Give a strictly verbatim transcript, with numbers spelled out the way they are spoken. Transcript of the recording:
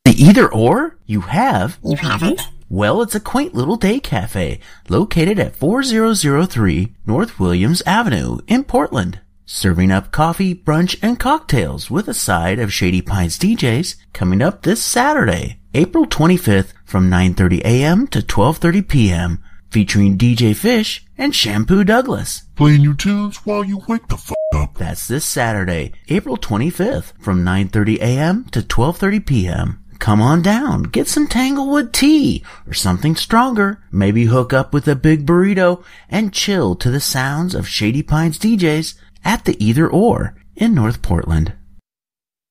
The Either Or? You have? You haven't? Well, it's a quaint little day cafe located at four thousand three North Williams Avenue in Portland. Serving up coffee, brunch, and cocktails with a side of Shady Pines D Js coming up this Saturday, April twenty-fifth from nine thirty a.m. to twelve thirty p.m. featuring D J Fish and Shampoo Douglas. Playing your tunes while you wake the f*** up. That's this Saturday, April twenty-fifth from nine thirty a.m. to twelve thirty p.m. Come on down, get some Tanglewood tea or something stronger. Maybe hook up with a big burrito and chill to the sounds of Shady Pines D Js at the Either Or in North Portland.